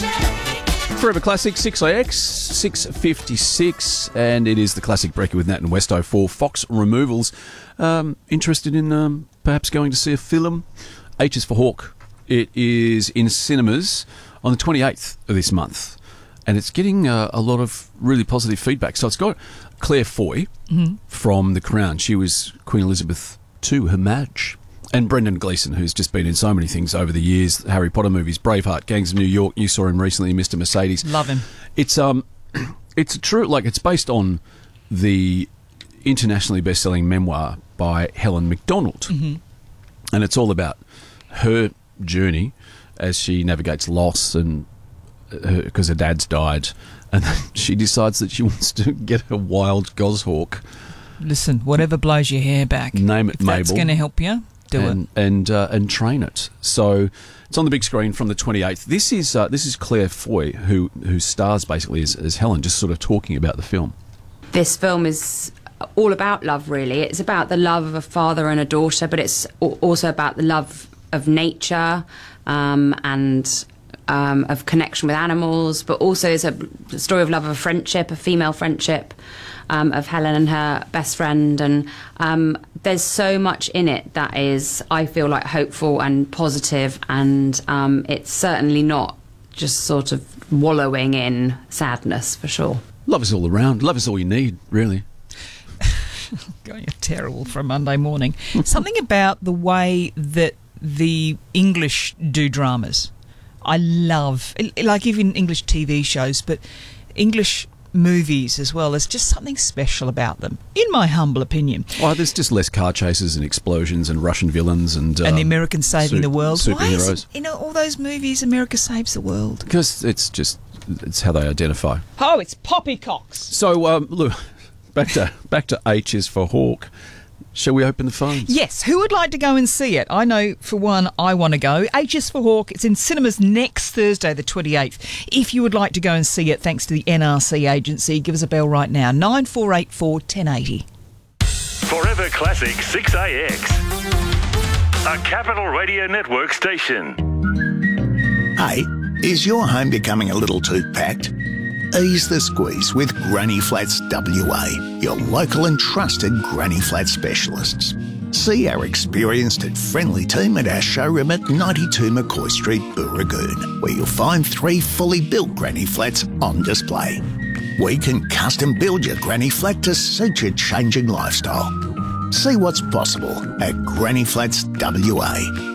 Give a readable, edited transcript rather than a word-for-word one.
Forever Classic, 6AX, 6:56, and it is the Classic Breaker with Nat and Westo for Fox Removals. Interested in perhaps going to see a film? H is for Hawk. It is in cinemas on the 28th of this month, and it's getting a lot of really positive feedback. So it's got Claire Foy from The Crown. She was Queen Elizabeth II, Her Madge. And Brendan Gleeson, who's just been in so many things over the years, Harry Potter movies, Braveheart, Gangs of New York. You saw him recently in Mr. Mercedes. Love him. It's it's true, like it's based on the internationally best-selling memoir by Helen Macdonald. And it's all about her journey as she navigates loss and because her dad's died, and then she decides that she wants to get a wild goshawk. Listen, whatever blows your hair back. Name it, if Mabel. That's going to help you. And train it. So it's on the big screen from the 28th. This is Claire Foy, who stars basically as Helen, just sort of talking about the film. This film is all about love, really. It's about the love of a father and a daughter, but it's also about the love of nature and of connection with animals, but also it's a story of love of a friendship, a female friendship, of Helen and her best friend, and there's so much in it that is, I feel like, hopeful and positive, and it's certainly not just sort of wallowing in sadness, for sure. Love is all around. Love is all you need, really. God, you're terrible for a Monday morning. Something about the way that the English do dramas. I love, like even English TV shows, but English movies as well. There's just something special about them, in my humble opinion. Well, there's just less car chases and explosions and Russian villains and the Americans saving the world. Superheroes. Why is it, all those movies, America saves the world? Because it's how they identify. Oh, it's poppycocks. So look, back to H is for Hawk. Shall we open the phones? Yes. Who would like to go and see it? I know, for one, I want to go. H is for Hawk. It's in cinemas next Thursday, the 28th. If you would like to go and see it, thanks to the NRC agency, give us a bell right now, 9484 1080. Forever Classic 6AX. A Capital Radio Network station. Hey, is your home becoming a little too packed? Ease the squeeze with Granny Flats WA, your local and trusted Granny Flat specialists. See our experienced and friendly team at our showroom at 92 McCoy Street, Booragoon, where you'll find 3 fully built Granny Flats on display. We can custom build your Granny Flat to suit your changing lifestyle. See what's possible at Granny Flats WA.